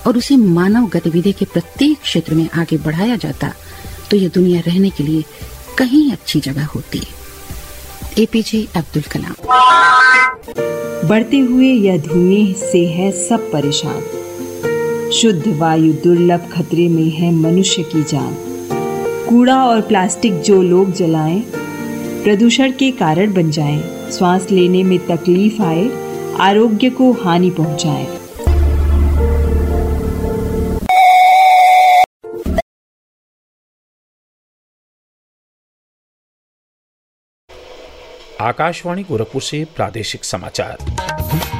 और उसे मानव गतिविधि के प्रत्येक क्षेत्र में आगे बढ़ाया जाता तो यह दुनिया रहने के लिए कहीं अच्छी जगह होती। एपीजे अब्दुल कलाम। बढ़ते हुए यह धुएं से है सब परेशान, शुद्ध वायु दुर्लभ खतरे में है मनुष्य की जान। कूड़ा और प्लास्टिक जो लोग जलाएं, प्रदूषण के कारण बन जाएं, श्वास लेने में तकलीफ आए, आरोग्य को हानि पहुंचाएं। आकाशवाणी गोरखपुर से प्रादेशिक समाचार।